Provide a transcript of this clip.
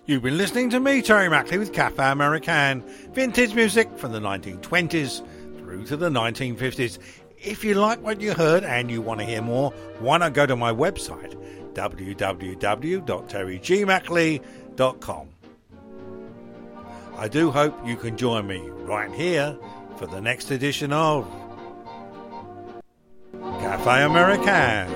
You've been listening to me, Terry Mackley, with Cafe American, vintage music from the 1920s through to the 1950s. If you like what you heard and you want to hear more, why not go to my website, www.terrygmackley.com. I do hope you can join me right here for the next edition of Cafe American.